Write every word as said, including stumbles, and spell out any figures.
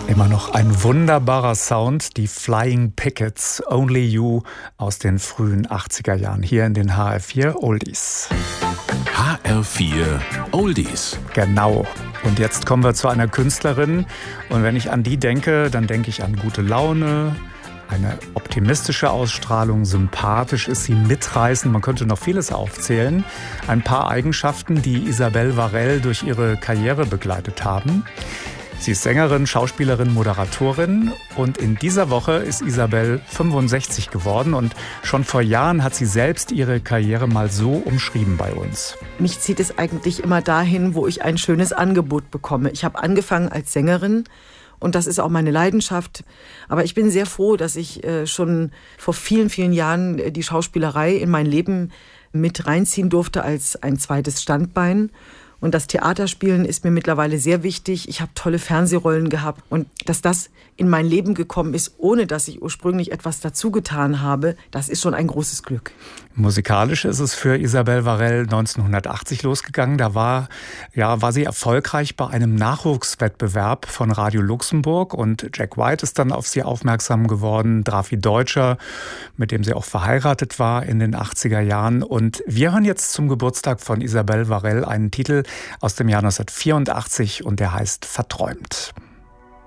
Immer noch ein wunderbarer Sound, die Flying Pickets, Only You aus den frühen achtziger Jahren, hier in den H R vier Oldies. H R vier Oldies. Genau. Und jetzt kommen wir zu einer Künstlerin. Und wenn ich an die denke, dann denke ich an gute Laune, eine optimistische Ausstrahlung, sympathisch ist sie, mitreißend. Man könnte noch vieles aufzählen. Ein paar Eigenschaften, die Isabelle Varell durch ihre Karriere begleitet haben. Sie ist Sängerin, Schauspielerin, Moderatorin und in dieser Woche ist Isabelle fünfundsechzig geworden und schon vor Jahren hat sie selbst ihre Karriere mal so umschrieben bei uns. Mich zieht es eigentlich immer dahin, wo ich ein schönes Angebot bekomme. Ich habe angefangen als Sängerin und das ist auch meine Leidenschaft. Aber ich bin sehr froh, dass ich schon vor vielen, vielen Jahren die Schauspielerei in mein Leben mit reinziehen durfte als ein zweites Standbein. Und das Theaterspielen ist mir mittlerweile sehr wichtig. Ich habe tolle Fernsehrollen gehabt. Und dass das in mein Leben gekommen ist, ohne dass ich ursprünglich etwas dazu getan habe, das ist schon ein großes Glück. Musikalisch ist es für Isabelle Varell neunzehnhundertachtzig losgegangen. Da war, ja, war sie erfolgreich bei einem Nachwuchswettbewerb von Radio Luxemburg. Und Jack White ist dann auf sie aufmerksam geworden. Drafi Deutscher, mit dem sie auch verheiratet war in den achtziger Jahren. Und wir hören jetzt zum Geburtstag von Isabelle Varell einen Titel aus dem Jahr neunzehnhundertvierundachtzig und der heißt Verträumt.